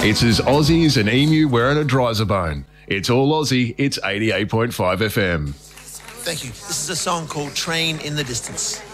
It's as Aussie as an emu wearing a dryzer bone. It's all Aussie. It's 88.5 FM. Thank you. This is a song called Train in the Distance.